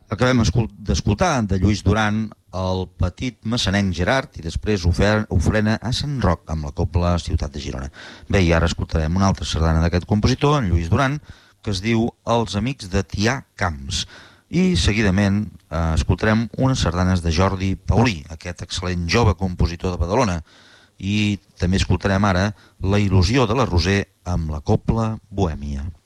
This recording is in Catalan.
Acabem d'escoltar de Lluís Duran el petit massanenc Gerard i després ofrena a Sant Roc amb la cobla Ciutat de Girona. Bé, i ara escoltarem una altra sardana d'aquest compositor, en Lluís Duran, que es diu Els amics de Tià Camps. I seguidament escoltarem unes sardanes de Jordi Paulí, aquest excel·lent jove compositor de Badalona. I també escoltarem ara La il·lusió de la Roser amb la cobla Bohèmia.